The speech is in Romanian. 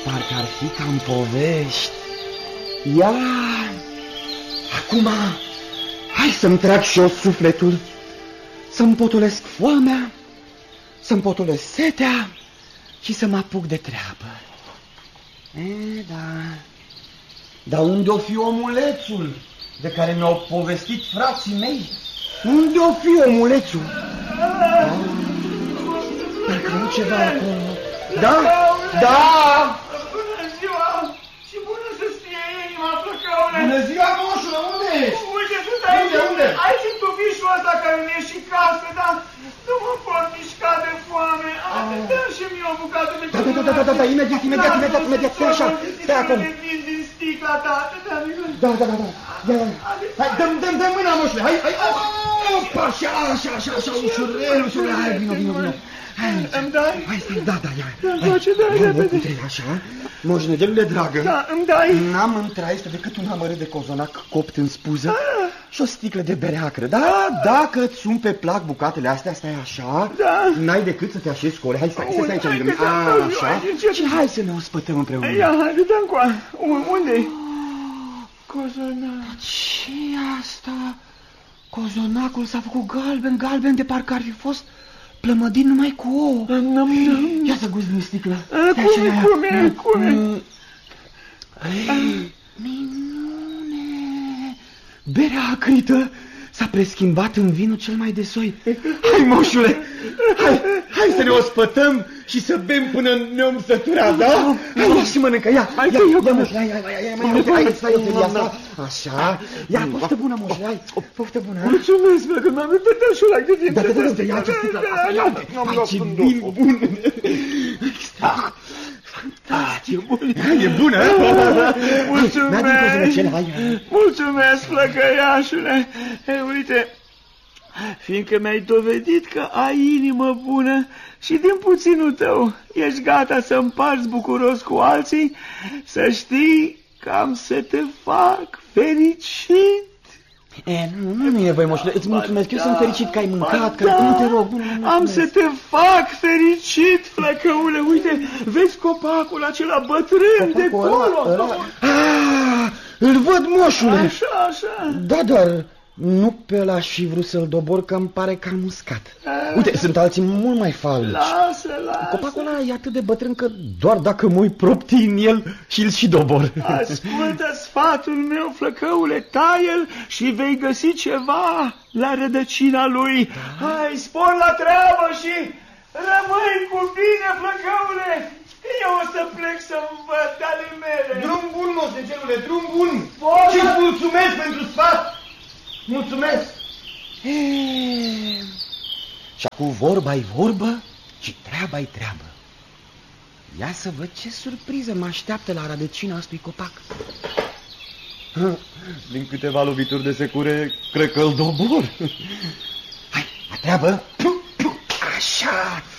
parcă ar fi ca în povești. Ia, acum, hai să-mi trag și eu sufletul, să-mi potolesc foamea, să-mi potolesc setea și să mă apuc de treabă. Da. Dar unde-o fi omulețul de care mi-au povestit frații mei? Unde-o fi omulețul? Parcă nu ceva acolo. Da? Da! Bună ziua! Și bună să-ți fie inima, Flăcăule! Bună ziua, moșule, unde ești? Uite, sunt aici, aici în tufișul ăsta care mi-e și casă, dar nu mă pot mișca de foame. Dă-mi și mie o bucată de cărunașă. Da, imediat, stai așa, stai acolo. Din sticla ta, Da. Hai, dă mâna, moșule, hai. Opa, așa, ușurel, hai, vino. Îmi dai? Hai, stai, da, ia. Îmi face, dai, repede. Așa, moșnegelule dragă. Da, îmi dai. N-am în traistă decât un amărât de cozonac copt în spuză și o sticlă de bere acră. Da, dacă îți sunt pe plac bucatele astea, stai așa, n-ai decât să te așezi cu ore. Hai, stai aici lângă mine. Așa, și hai să ne ospătăm împreună. Ia, haide, dă-mi coa. Unde-i? Cozonac. Ce-i asta? Cozonacul s-a făcut galben, de parcă ar fi fost plămădit numai cu ouă. Ia să guzi din sticlă. Cum e? Minune! Berea acrită s-a preschimbat în vinul cel mai de soi. Hai, moșule! Hai să ne ospătăm și să bem până ne-om sătura, da? Hai, și mănâncă, ia, moșule, hai, stai eu felia asta. Așa, ia, poftă bună, moșule, hai, poftă bună. Mulțumesc, bă, că m-am uitat și ăla de din. Da, ia ce sticlă, hai, ce vin bun. Fantastic, e bună. Mulțumesc, flăcăiașule. Uite, fiindcă mi-ai dovedit că ai inimă bună și din puținul tău ești gata să împarți bucuros cu alții, să știi că am să te fac fericit. Nu e voi, moșule, îți mulțumesc, eu sunt fericit că ai mâncat, că nu te rog. Am să te fac fericit, Flăcăule, uite, vezi copacul acela bătrân de acolo? Îl văd, moșule. Așa. Da, dar nu pe ăla aș fi vrut să-l dobor, că îmi pare cam uscat. Uite, sunt alții mult mai falnici. Lasă. Copacul ăla e atât de bătrân că doar dacă mă-i propti în el și-l și dobor. Ascultă sfatul meu, Flăcăule, taie-l și vei găsi ceva la rădăcina lui. Hai, spor la treabă și rămâi cu bine, Flăcăule. Eu o să plec să-mi văd ale mele. Drum bun, moșnegelule, drum bun. Și-ți mulțumesc pentru sfat. Mulțumesc! Și acum vorba-i vorbă și treaba-i treabă. Ia să văd ce surpriză mă așteaptă la rădăcina acestui copac. Din câteva lovituri de secure, cred că îl dobor. Hai, la treabă! Așa!